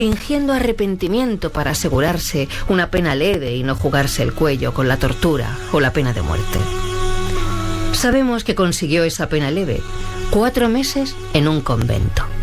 fingiendo arrepentimiento para asegurarse una pena leve y no jugarse el cuello con la tortura o la pena de muerte. Sabemos que consiguió esa pena leve, 4 meses en un convento.